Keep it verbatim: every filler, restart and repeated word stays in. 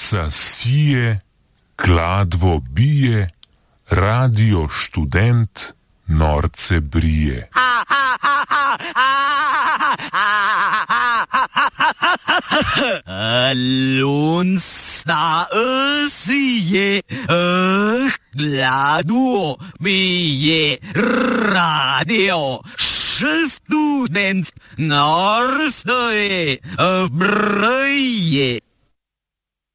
Sonca sije, kladvo bije, radio študent norce brije. Lunsta sije, kladvo bije, radio študent norce brije.